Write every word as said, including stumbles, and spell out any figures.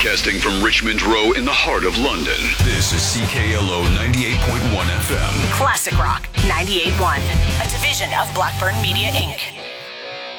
Broadcasting from Richmond Row in the heart of London. This is C K L O ninety-eight point one F M. Classic Rock ninety-eight point one, a division of Blackburn Media, Incorporated.